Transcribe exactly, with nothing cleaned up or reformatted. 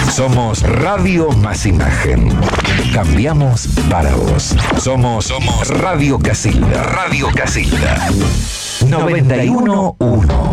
Somos Radio Más Imagen. Cambiamos para vos. Somos, somos Radio Casilda. Radio Casilda. noventa y uno punto uno.